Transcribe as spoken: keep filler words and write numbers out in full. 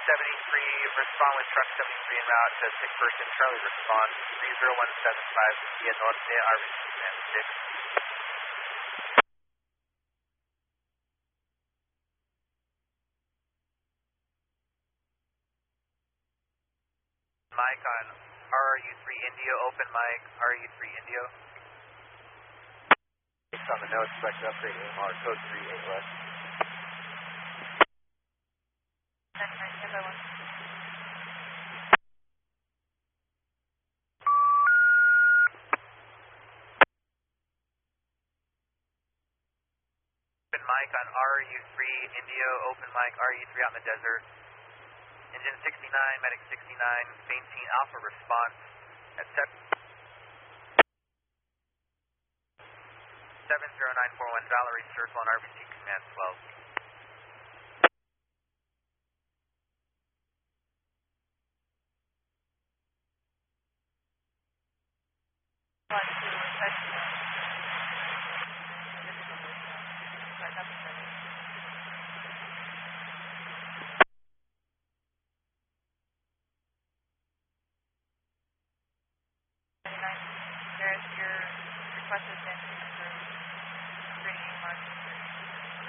seventy-three, respond with truck seventy-three en route to six person Charlie, respond three zero one seven five via Norte, R B C command six. Mike on R R U three Indio, open mic, R R U three Indio. It's on the nose, expect upgrade A M R, code three eight west. Open mic on R R U three Indio, open mic R R U three out in the desert. Engine sixty-nine, medic sixty-nine, fainting alpha response at seven zero nine four one Valerie Circle on R B C command twelve. There's your requested density for screening marks.